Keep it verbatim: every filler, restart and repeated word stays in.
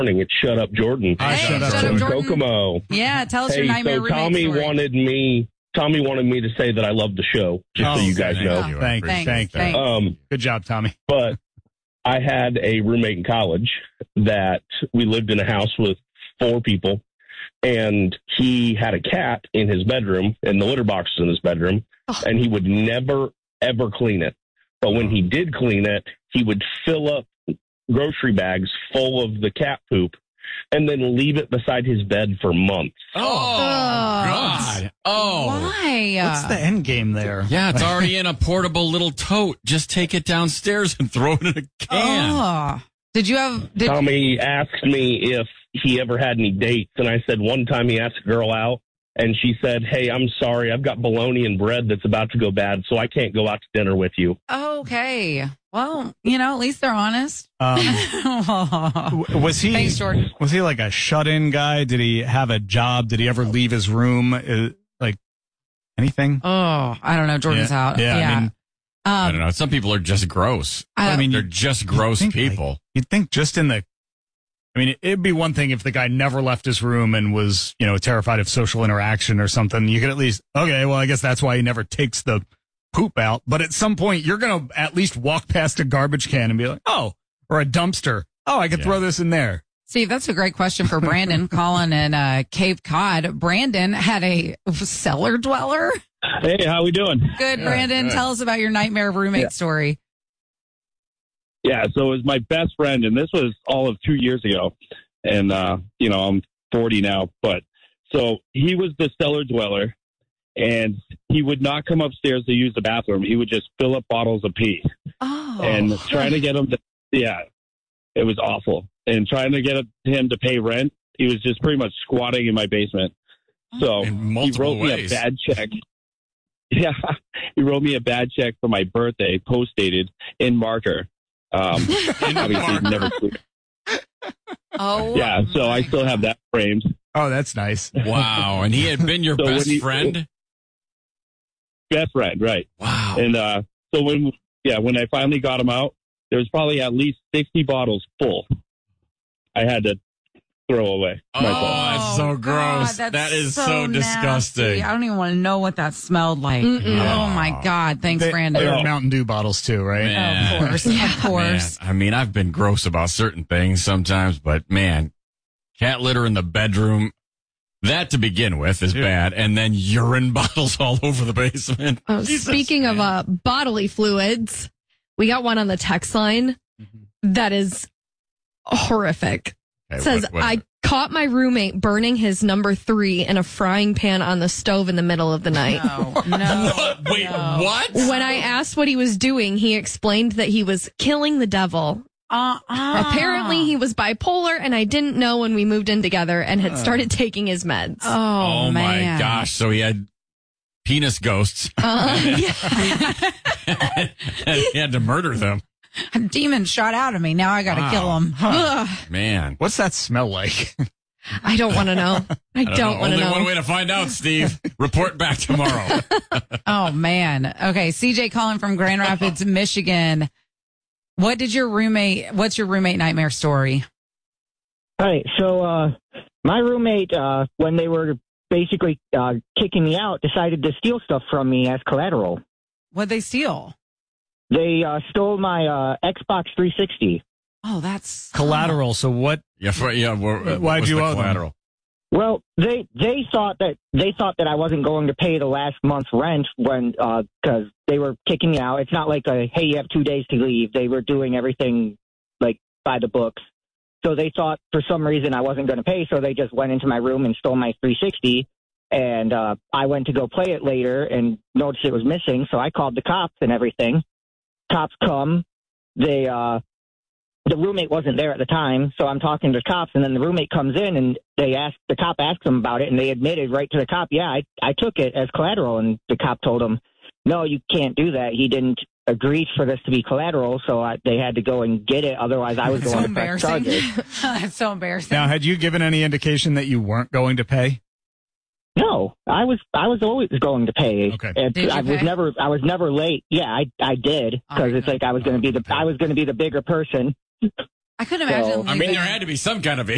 morning. It's Shut Up Jordan. Hi, Hey, Shut Up Shut Up from Jordan. Kokomo. Yeah, tell us Hey, your nightmare so roommate Tommy story. wanted me. Tommy wanted me to say that I love the show, just Oh, so you guys thank know. you. Oh, Thank you. thanks, Thank you. thanks. Um, Good job, Tommy. but I had a roommate in college that we lived in a house with four people, and he had a cat in his bedroom, and the litter box was in his bedroom, Oh. and he would never, ever clean it. But when he did clean it, he would fill up grocery bags full of the cat poop and then leave it beside his bed for months. Oh, Oh. God. Oh. Why? What's the end game there? Yeah, it's already in a portable little tote. Just take it downstairs and throw it in a can. Oh. Did you have... Did, Tommy asked me if he ever had any dates, and I said one time he asked a girl out, and she said, hey, I'm sorry, I've got bologna and bread that's about to go bad, so I can't go out to dinner with you. okay. Well, you know, at least they're honest. Um, w- was he? Thanks, Jordan. Was he like a shut-in guy? Did he have a job? Did he ever leave his room? Uh, like anything? Oh, I don't know. Jordan's Yeah. out. Yeah, I mean, I um, don't know. Some people are just gross. I, I mean, They're you- just you'd gross think, like, people. you'd think just in the. I mean, it'd be one thing if the guy never left his room and was, you know, terrified of social interaction or something. You could at least, okay, well, I guess that's why he never takes the poop out. But at some point, you're going to at least walk past a garbage can and be like, oh, or a dumpster. Oh, I could Yeah. throw this in there. Steve, that's a great question for Brandon. Colin in uh, Cape Cod. Brandon had a cellar dweller. Hey, how we doing? Good, Good, Brandon. good. Tell us about your nightmare roommate Yeah. story. Yeah, so it was my best friend, and this was all of two years ago. And, uh, you know, I'm forty now, but so he was the cellar dweller, and he would not come upstairs to use the bathroom. He would just fill up bottles of pee. Oh. And trying to get him to, yeah, it was awful. And trying to get him to pay rent, he was just pretty much squatting in my basement. So In he multiple wrote me a ways. bad check. Yeah, he wrote me a bad check for my birthday, post dated in marker. Um, In obviously, marker. never. Oh, Yeah, so I my still have that framed. Oh, that's nice. Wow. And he had been your So when best you- friend? Best friend, right? Wow. And uh, so when, yeah, when I finally got him out, there was probably at least sixty bottles full. I had to throw away. Oh, myself. that's so God, gross. that's That is so nasty. disgusting. I don't even want to know what that smelled like. Mm-mm. Oh, my God. Thanks, They, Brandon. they Oh. were Mountain Dew bottles too, right? Man. Of course. Of course. Man, I mean, I've been gross about certain things sometimes, but man, cat litter in the bedroom, that to begin with is Yeah. bad. And then urine bottles all over the basement. Oh, Jesus, speaking of man. uh, bodily fluids, we got one on the text line that is horrific. Okay, It says, what- what- I caught my roommate burning his number three in a frying pan on the stove in the middle of the night. No, no. What? Wait, no. what? When I asked what he was doing, he explained that he was killing the devil. Uh-uh. Apparently, he was bipolar, and I didn't know when we moved in together and had started taking his meds. Oh, Oh, man. my gosh. So he had penis ghosts. Uh, yeah. And he had to murder them. A demon shot out of me. Now I got to Wow. kill him. Ugh, Man. What's that smell like? I don't want to know. I, I don't, know. want to Only know. one way to find out, Steve. Report back tomorrow. Oh, man. Okay. C J calling from Grand Rapids, Michigan. What did your roommate, what's your roommate nightmare story? Right. So, uh, my roommate, uh, when they were basically uh, kicking me out, decided to steal stuff from me as collateral. What'd they steal? They uh, stole my uh, Xbox three sixty. Oh, that's Collateral. So what? Yeah, for, yeah. What, what Why'd was you the owe them? collateral? Well, they they thought that they thought that I wasn't going to pay the last month's rent when because they were kicking me out. It's not like a hey, you have two days to leave. They were doing everything like by the books. So they thought for some reason I wasn't going to pay. So they just went into my room and stole my three sixty. And uh, I went to go play it later and noticed it was missing. So I called the cops and everything. Cops come. They uh, the roommate wasn't there at the time, so I'm talking to the cops, and then the roommate comes in, and they asked the cop asked them about it, and they admitted right to the cop, yeah, I I took it as collateral, and the cop told them, no, you can't do that. He didn't agree for this to be collateral, so I, they had to go and get it. Otherwise, I was That's going so to press embarrassing. charges. That's so embarrassing. Now, had you given any indication that you weren't going to pay? No, I was I was always going to pay. Okay. It- Did you I was pay? never I was never late. Yeah, I I did All because right, it's like I was going to be the I was going to be the bigger person. I couldn't imagine. So- I mean, leaving- there had to be some kind of issue.